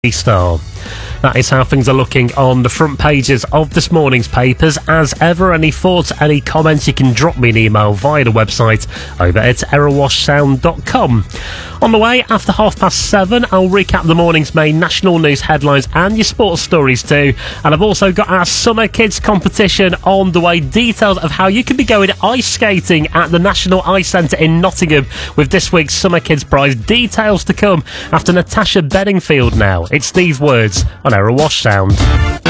Star. That is how things are looking on the front pages of this morning's papers. As ever, any thoughts, any comments, you can drop me an email via the website over at errorwashsound.com. On the way, after 7:30, I'll recap the morning's main national news headlines and your sports stories too. And I've also got our Summer Kids competition on the way. Details of how you can be going ice skating at the National Ice Centre in Nottingham with this week's Summer Kids prize. Details to come after Natasha Bedingfield now. It's these words on Error Wash Sound.